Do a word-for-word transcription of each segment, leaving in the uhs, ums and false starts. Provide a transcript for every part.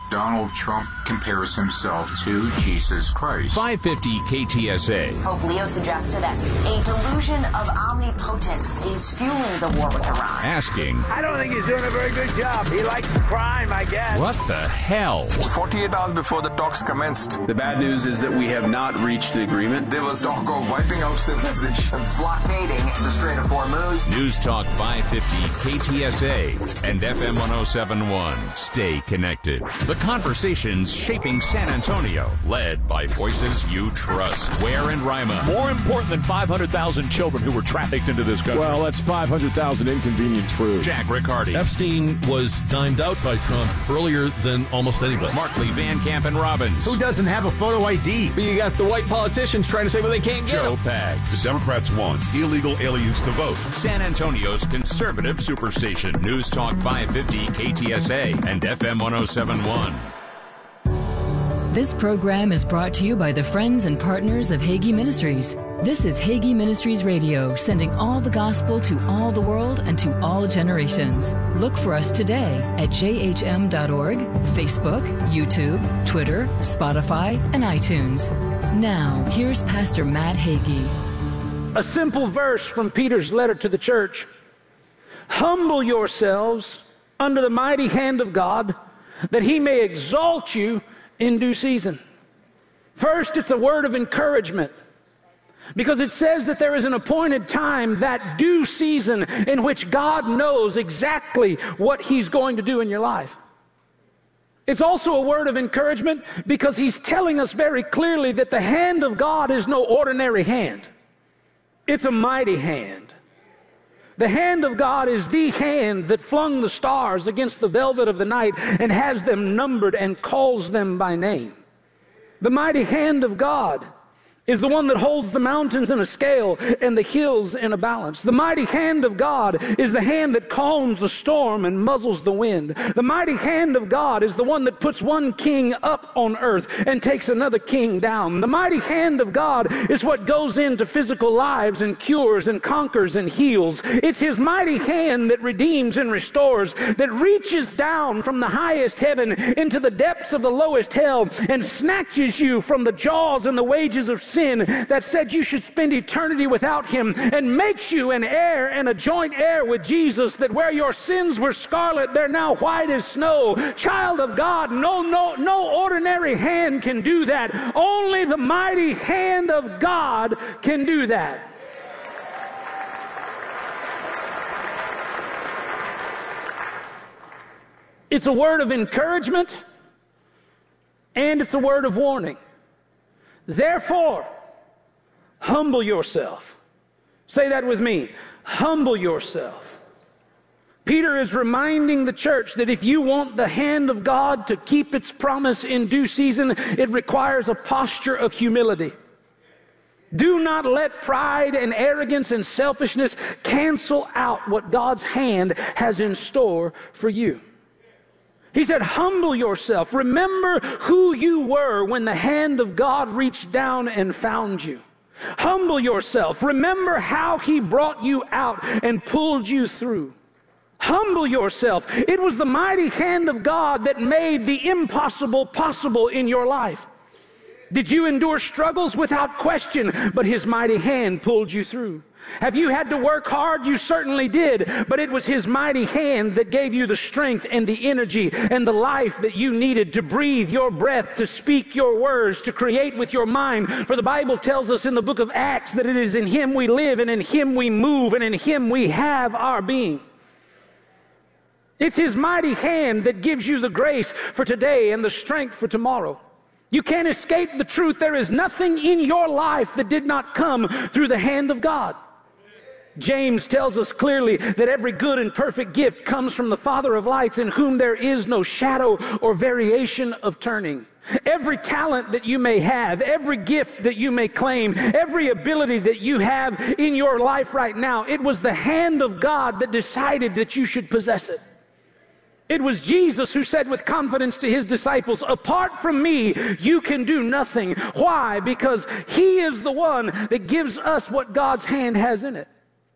Donald Trump compares himself to Jesus Christ. five fifty K T S A. Pope Leo suggested that a delusion of omnipotence is fueling the war with Iran. Asking, I don't think he's doing a very good job. He likes crime, I guess. what the hell? forty-eight hours before the talks commenced, The bad news is that we have not reached an agreement. there was talk of wiping out civilizations. Blockading the Strait of Hormuz. News Talk five fifty K T S A and F M one oh seven point one. Stay connected. The conversations shaping San Antonio, led by voices you trust. Ware and Rima. More important than five hundred thousand children who were trafficked into this country. Well, that's five hundred thousand inconvenient truths. Jack Riccardi. Epstein was dimed out by Trump earlier than almost anybody. Markley, Van Camp, and Robbins. Who doesn't have a photo I D? But you got the white politicians trying to say, well, they can't get Joe them. Pags. The Democrats want illegal aliens to vote. San Antonio's conservative superstation. News Talk five fifty K T S A and F M one oh seven point one. This program is brought to you by the friends and partners of Hagee Ministries. This is Hagee Ministries Radio, sending all the gospel to all the world and to all generations. Look for us today at j h m dot org, Facebook, YouTube, Twitter, Spotify, and iTunes. Now, here's Pastor Matt Hagee. A simple verse from Peter's letter to the church. Humble yourselves under the mighty hand of God, that he may exalt you in due season. First, it's a word of encouragement, because it says that there is an appointed time, that due season, in which God knows exactly what he's going to do in your life. It's also a word of encouragement because he's telling us very clearly that the hand of God is no ordinary hand. It's a mighty hand. The hand of God is the hand that flung the stars against the velvet of the night and has them numbered and calls them by name. The mighty hand of God is the one that holds the mountains in a scale and the hills in a balance. The mighty hand of God is the hand that calms the storm and muzzles the wind. The mighty hand of God is the one that puts one king up on earth and takes another king down. The mighty hand of God is what goes into physical lives and cures and conquers and heals. It's his mighty hand that redeems and restores, that reaches down from the highest heaven into the depths of the lowest hell and snatches you from the jaws and the wages of sin that said you should spend eternity without him, and makes you an heir and a joint heir with Jesus, that where your sins were scarlet, they're now white as snow. Child of God, no, no, no ordinary hand can do that. Only the mighty hand of God can do that. It's a word of encouragement, and it's a word of warning. Therefore, humble yourself. Say that with me. Humble yourself. Peter is reminding the church that if you want the hand of God to keep its promise in due season, it requires a posture of humility. Do not let pride and arrogance and selfishness cancel out what God's hand has in store for you. He said, humble yourself. Remember who you were when the hand of God reached down and found you. Humble yourself. Remember how he brought you out and pulled you through. Humble yourself. It was the mighty hand of God that made the impossible possible in your life. Did you endure struggles? Without question, but his mighty hand pulled you through. Have you had to work hard? You certainly did, but it was his mighty hand that gave you the strength and the energy and the life that you needed to breathe your breath, to speak your words, to create with your mind. For the Bible tells us in the book of Acts that it is in him we live, and in him we move, and in him we have our being. It's his mighty hand that gives you the grace for today and the strength for tomorrow. You can't escape the truth. There is nothing in your life that did not come through the hand of God. James tells us clearly that every good and perfect gift comes from the Father of lights, in whom there is no shadow or variation of turning. Every talent that you may have, every gift that you may claim, every ability that you have in your life right now, it was the hand of God that decided that you should possess it. It was Jesus who said with confidence to his disciples, apart from me, you can do nothing. Why? Because he is the one that gives us what God's hand has in it.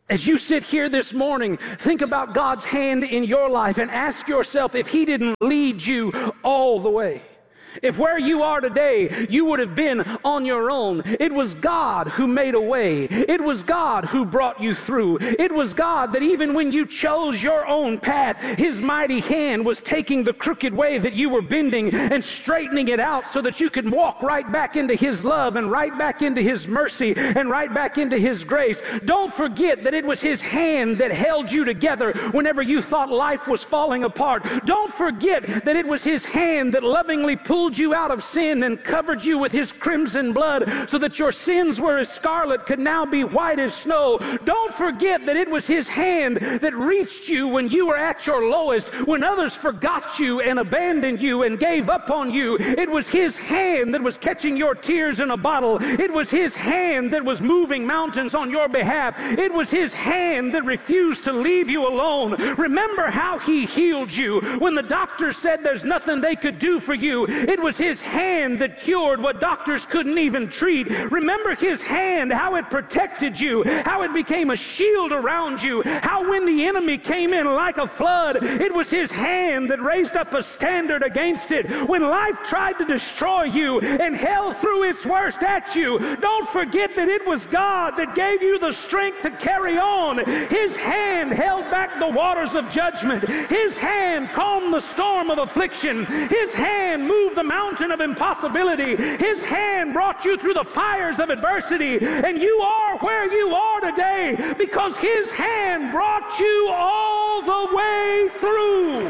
As you sit here this morning, think about God's hand in your life and ask yourself if He didn't lead you all the way. If where you are today, you would have been on your own. It was God who made a way. It was God who brought you through. It was God that even when you chose your own path, His mighty hand was taking the crooked way that you were bending and straightening it out so that you could walk right back into His love and right back into His mercy and right back into His grace. Don't forget that it was His hand that held you together whenever you thought life was falling apart. Don't forget that it was His hand that lovingly pulled you out of sin and covered you with His crimson blood so that your sins were as scarlet could now be white as snow. Don't forget that it was His hand that reached you when you were at your lowest, when others forgot you and abandoned you and gave up on you. It was His hand that was catching your tears in a bottle. It was His hand that was moving mountains on your behalf. It was His hand that refused to leave you alone. Remember how He healed you when the doctors said there's nothing they could do for you. It was His hand that cured what doctors couldn't even treat. Remember His hand, how it protected you, how it became a shield around you, how when the enemy came in like a flood, it was His hand that raised up a standard against it. When life tried to destroy you and hell threw its worst at you, don't forget that it was God that gave you the strength to carry on. His hand held back the waters of judgment. His hand calmed the storm of affliction. His hand moved the mountain of impossibility. His hand brought you through the fires of adversity, and you are where you are today because His hand brought you all the way through.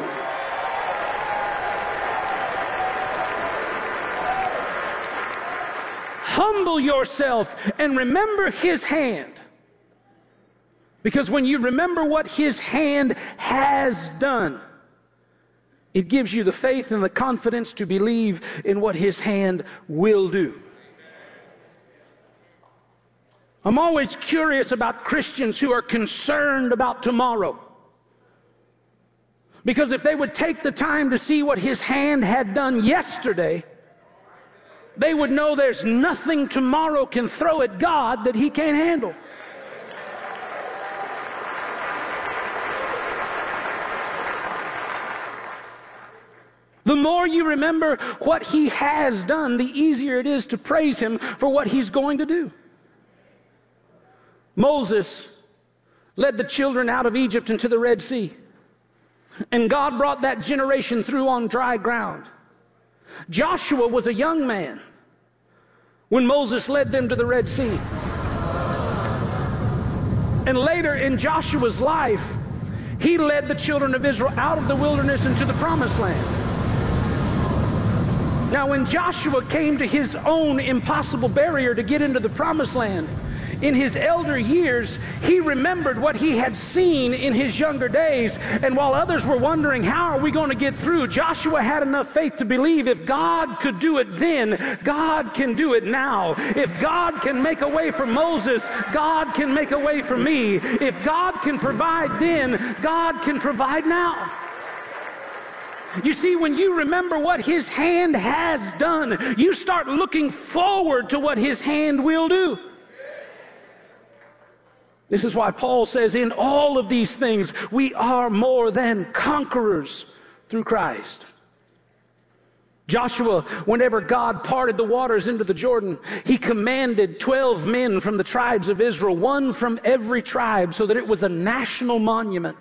Humble yourself and remember His hand. Because when you remember what His hand has done, it gives you the faith and the confidence to believe in what His hand will do. I'm always curious about Christians who are concerned about tomorrow. Because if they would take the time to see what His hand had done yesterday, they would know there's nothing tomorrow can throw at God that He can't handle. The more you remember what He has done, the easier it is to praise Him for what He's going to do. Moses led the children out of Egypt into the Red Sea, and God brought that generation through on dry ground. Joshua was a young man when Moses led them to the Red Sea. And later in Joshua's life, he led the children of Israel out of the wilderness into the Promised Land. Now, when Joshua came to his own impossible barrier to get into the Promised Land, in his elder years, he remembered what he had seen in his younger days. And while others were wondering, how are we going to get through? Joshua had enough faith to believe if God could do it then, God can do it now. If God can make a way for Moses, God can make a way for me. If God can provide then, God can provide now. You see, when you remember what His hand has done, you start looking forward to what His hand will do. This is why Paul says, in all of these things, we are more than conquerors through Christ. Joshua, whenever God parted the waters into the Jordan, he commanded twelve men from the tribes of Israel, one from every tribe, so that it was a national monument.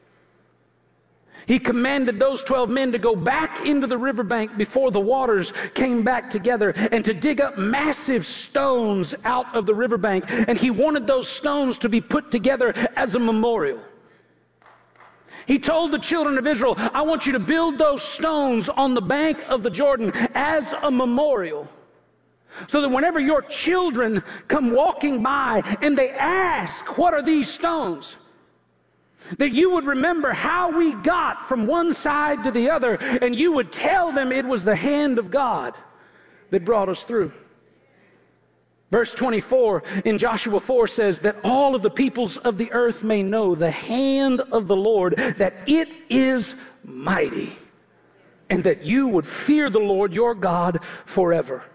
He commanded those twelve men to go back into the riverbank before the waters came back together and to dig up massive stones out of the riverbank. And he wanted those stones to be put together as a memorial. He told the children of Israel, I want you to build those stones on the bank of the Jordan as a memorial, so that whenever your children come walking by and they ask, what are these stones? That you would remember how we got from one side to the other, and you would tell them it was the hand of God that brought us through. Verse twenty-four in Joshua four says that all of the peoples of the earth may know the hand of the Lord, that it is mighty, and that you would fear the Lord your God forever.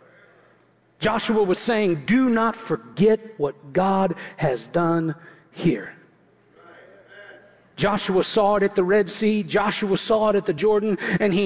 Joshua was saying, do not forget what God has done here. Joshua saw it at the Red Sea. Joshua saw it at the Jordan, and he